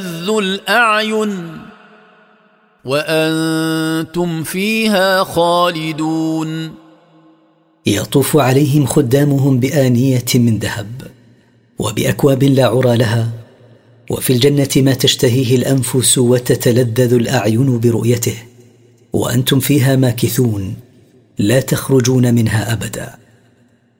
ذو الأعين وأنتم فيها خالدون. يطوف عليهم خدامهم بآنية من ذهب وبأكواب لا عرى لها، وفي الجنة ما تشتهيه الأنفس وتتلذذ الأعين برؤيته، وأنتم فيها ماكثون لا تخرجون منها أبدا.